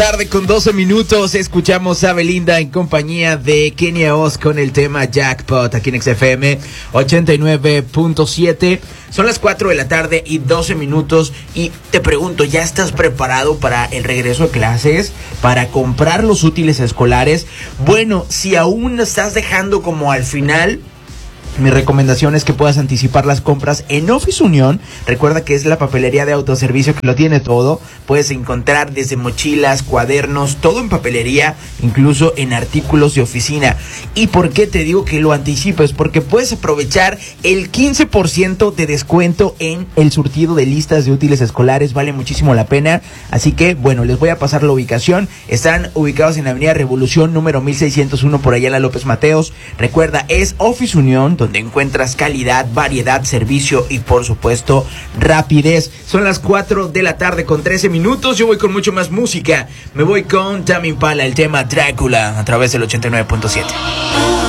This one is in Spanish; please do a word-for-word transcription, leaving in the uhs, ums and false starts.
Tarde con doce minutos, escuchamos a Belinda en compañía de Kenia Oz con el tema Jackpot aquí en X F M ochenta y nueve punto siete. Son las cuatro de la tarde y doce minutos y te pregunto, ¿ya estás preparado para el regreso a clases? ¿Para comprar los útiles escolares? Bueno, si aún estás dejando como al final, mi recomendación es que puedas anticipar las compras en Office Unión. Recuerda que es la papelería de autoservicio que lo tiene todo. Puedes encontrar desde mochilas, cuadernos, todo en papelería, incluso en artículos de oficina. ¿Y por qué te digo que lo anticipes? Porque puedes aprovechar el quince por ciento de descuento en el surtido de listas de útiles escolares. Vale muchísimo la pena. Así que, bueno, les voy a pasar la ubicación. Están ubicados en Avenida Revolución, número mil seiscientos uno, por allá en la López Mateos. Recuerda, es Office Unión, donde encuentras calidad, variedad, servicio y por supuesto rapidez. Son las cuatro de la tarde con trece minutos. Yo voy con mucho más música. Me voy con Tame Impala, el tema Drácula a través del ochenta y nueve punto siete.